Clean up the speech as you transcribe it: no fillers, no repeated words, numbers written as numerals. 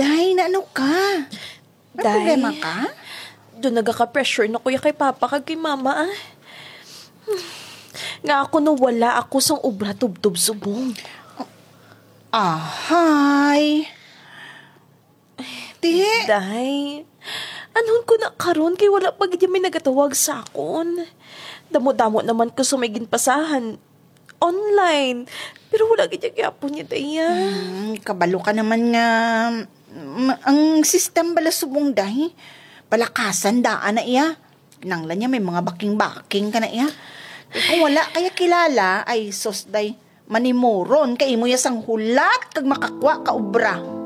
Day, naano ka? May Day, problema ka? doon nagaka-pressure na kuya kay papa kag kay mama ah. Nga ako no wala ako sang ubra tubtob subong. Ahay. Di, Day, anhon ko na karon kay wala pa gid may nagatawag sa akon. Damo-damo naman ko sumigin pasahan online. Pero wala gid gyapon niya daya. kabalo ka naman nga. Ang system bala subong day. Palakasan daan na iya. Nangla niya may mga baking-baking ka na iya. Kung wala kaya kilala, ay sos day. Manimuron kay imo yasang hulat kag makakwa ka ubra.